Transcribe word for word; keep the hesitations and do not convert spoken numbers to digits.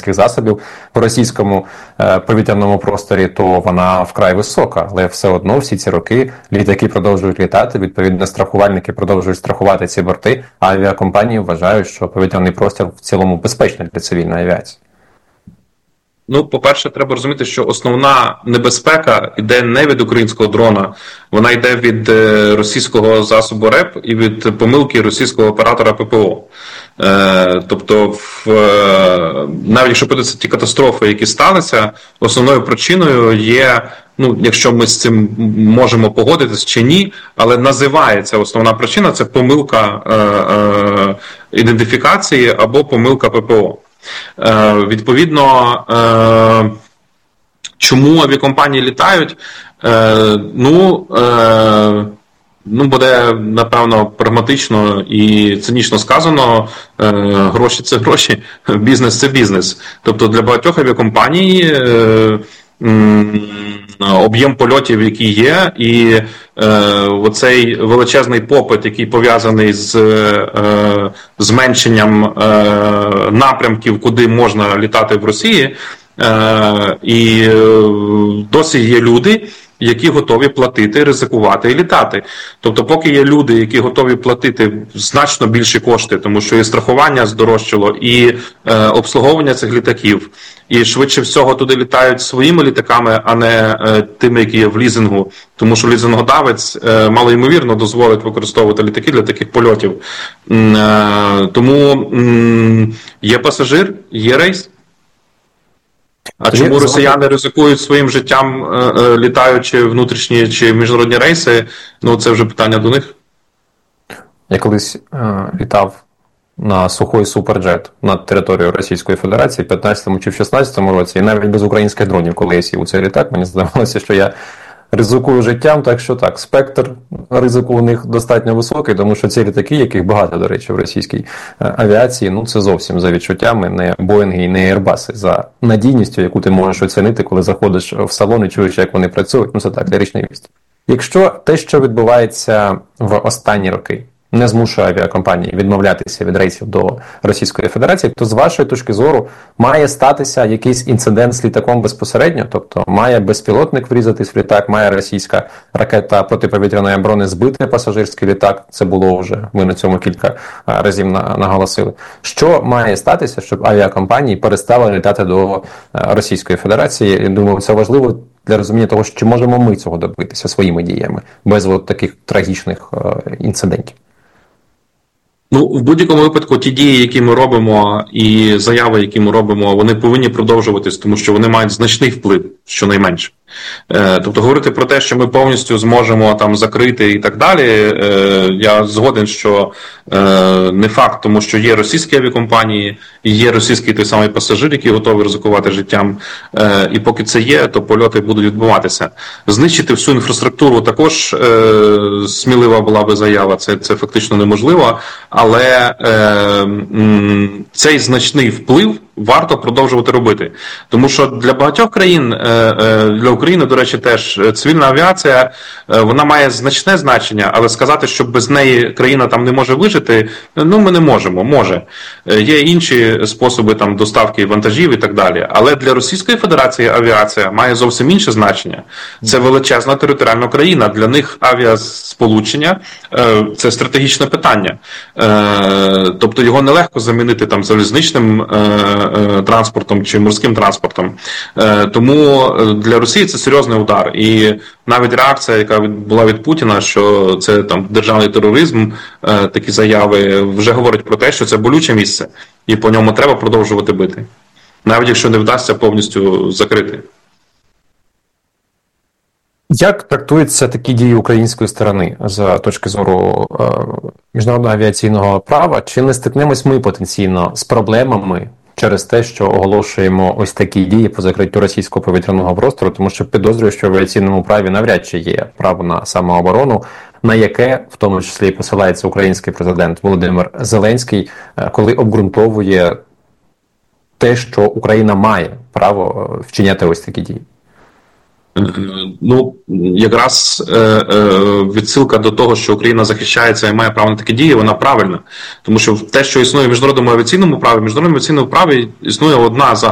українських засобів в російському е, повітряному просторі, то вона вкрай висока. Але все одно всі ці роки літаки продовжують літати, відповідно страхувальники продовжують страхувати ці борти, а авіакомпанії вважають, що повітряний простір в цілому безпечний для цивільної авіації. Ну, по-перше, треба розуміти, що основна небезпека йде не від українського дрона, вона йде від російського засобу РЕП і від помилки російського оператора ППО. Е, тобто, в, навіть якщо подивитися ті катастрофи, які сталися, основною причиною є, ну, якщо ми з цим можемо погодитись чи ні, але називається основна причина – це помилка е, е, ідентифікації або помилка ППО. Е, відповідно, е, чому авіакомпанії літають? Е, ну, е, ну, буде, напевно, прагматично і цинічно сказано, е, гроші – це гроші, бізнес – це бізнес. Тобто для багатьох авіакомпаній е, об'єм польотів, який є, і е, оцей величезний попит, який пов'язаний з е, зменшенням е, напрямків, куди можна літати в Росії, е, і досі є люди, які готові платити, ризикувати і літати. Тобто, поки є люди, які готові платити значно більші кошти, тому що і страхування здорожчало, і е, обслуговування цих літаків, і швидше всього туди літають своїми літаками, а не е, тими, які є в лізингу, тому що лізингодавець е, малоймовірно дозволить використовувати літаки для таких польотів. Е, тому м, є пасажир, є рейс. А Тоді чому згодом... росіяни ризикують своїм життям, літаючи внутрішні чи міжнародні рейси, ну це вже питання до них. Я колись е, літав на сухой суперджет над територією Російської Федерації в п'ятнадцятому чи в шістнадцятому році, і навіть без українських дронів, коли я сів у цей літак, мені здавалося, що я ризикую життям, так що так, спектр ризику у них достатньо високий, тому що ці літаки, яких багато, до речі, в російській авіації, ну це зовсім за відчуттями не Боїнги і не Ейрбаси, за надійністю, яку ти можеш оцінити, коли заходиш в салон і чуєш, як вони працюють, ну це так, ліричний міст. Якщо те, що відбувається в останні роки, не змушує авіакомпанії відмовлятися від рейсів до Російської Федерації, то з вашої точки зору має статися якийсь інцидент з літаком безпосередньо? Тобто має безпілотник врізатись в літак, має російська ракета протиповітряної оборони збити пасажирський літак, це було вже, ми на цьому кілька разів наголосили. Що має статися, щоб авіакомпанії перестали літати до Російської Федерації? Я думаю, це важливо для розуміння того, чи можемо ми цього добитися своїми діями, без от таких трагічних інцидентів. Ну, в будь-якому випадку ті дії, які ми робимо, і заяви, які ми робимо, вони повинні продовжуватись, тому що вони мають значний вплив, щонайменше. Тобто говорити про те, що ми повністю зможемо там закрити і так далі, я згоден, що не факт, тому що є російські авіакомпанії, є російський той самий пасажир, який готовий ризикувати життям, і поки це є, то польоти будуть відбуватися. Знищити всю інфраструктуру також смілива була би заява, це, це фактично неможливо, але цей значний вплив варто продовжувати робити. Тому що для багатьох країн, для України, до речі, теж цивільна авіація, вона має значне значення, але сказати, що без неї країна там не може вижити, ну ми не можемо, може. Є інші способи там доставки вантажів і так далі. Але для Російської Федерації авіація має зовсім інше значення. Це величезна територіальна країна. Для них авіасполучення – це стратегічне питання. Тобто його нелегко замінити там залізничним транспортом чи морським транспортом. Тому для Росії це серйозний удар. І навіть реакція, яка була від Путіна, що це там державний тероризм, такі заяви, вже говорять про те, що це болюче місце, і по ньому треба продовжувати бити. Навіть якщо не вдасться повністю закрити. Як трактуються такі дії української сторони з точки зору е, міжнародного авіаційного права? Чи не стикнемось ми потенційно з проблемами через те, що оголошуємо ось такі дії по закриттю російського повітряного простору, тому що підозрюю, що в авіаційному праві навряд чи є право на самооборону, на яке, в тому числі, посилається український президент Володимир Зеленський, коли обґрунтовує те, що Україна має право вчиняти ось такі дії. Ну, якраз е, е, відсилка до того, що Україна захищається і має право на такі дії, вона правильна. Тому що те, що існує в міжнародному авіаційному праві, в міжнародному авіаційному праві існує одна